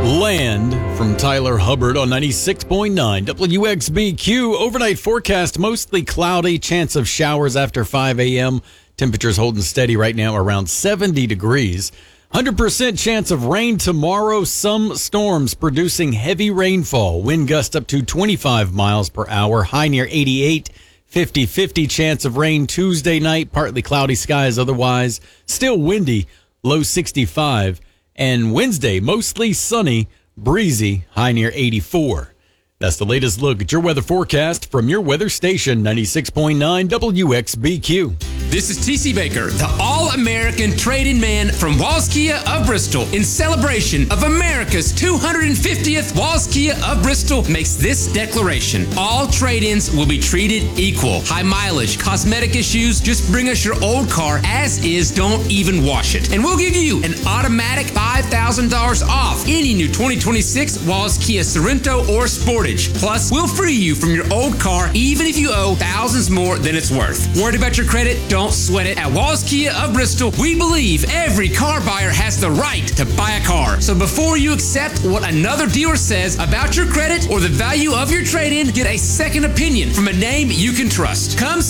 Land from Tyler Hubbard on 96.9 WXBQ. Overnight forecast, mostly cloudy, chance of showers after 5 a.m. Temperatures holding steady right now around 70 degrees. 100% chance of rain tomorrow. Some storms producing heavy rainfall. Wind gust up to 25 miles per hour. High near 88. 50-50 chance of rain Tuesday night. Partly cloudy skies otherwise. Still windy. Low 65. And Wednesday, mostly sunny, breezy, high near 84. That's the latest look at your weather forecast from your weather station, 96.9 WXBQ. This is T.C. Baker, the All-American Trade-In Man from Walls Kia of Bristol. In celebration of America's 250th, Walls Kia of Bristol makes this declaration. All trade-ins will be treated equal. High mileage, cosmetic issues, just bring us your old car as is, don't even wash it. And we'll give you an automatic $5,000 off any new 2026 Walls Kia Sorento or Sportage. Plus, we'll free you from your old car even if you owe thousands more than it's worth. Worried about your credit? Don't sweat it. At Walls Kia of Bristol, we believe every car buyer has the right to buy a car. So before you accept what another dealer says about your credit or the value of your trade-in, get a second opinion from a name you can trust. Come